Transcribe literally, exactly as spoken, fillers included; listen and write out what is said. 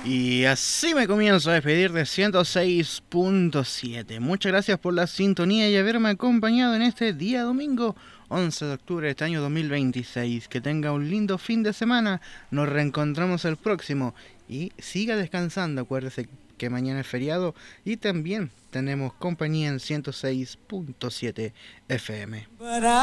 Y así me comienzo a despedir de ciento seis punto siete. Muchas gracias por la sintonía y haberme acompañado en este día domingo once de octubre de este año dos mil veintiséis. Que tenga un lindo fin de semana. Nos reencontramos el próximo. Y siga descansando. Acuérdese que mañana es feriado. Y también tenemos compañía en ciento seis punto siete F M.